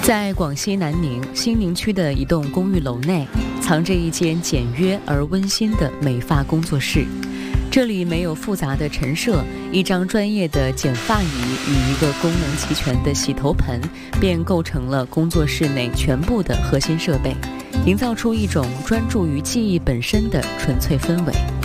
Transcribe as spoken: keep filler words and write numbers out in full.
在广西南宁兴宁区的一栋公寓楼内，藏着一间简约而温馨的美发工作室。这里没有复杂的陈设，一张专业的剪发仪与一个功能齐全的洗头盆便构成了工作室内全部的核心设备，营造出一种专注于技艺本身的纯粹氛围。